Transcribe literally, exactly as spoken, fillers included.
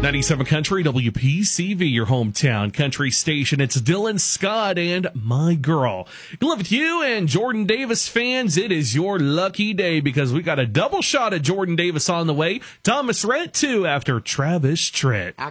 ninety-seven Country, W P C V, your hometown country station. It's Dylan Scott and My Girl. Good luck with you and Jordan Davis fans. It is your lucky day because we got a double shot of Jordan Davis on the way. Thomas Rhett, too, after Travis Tritt.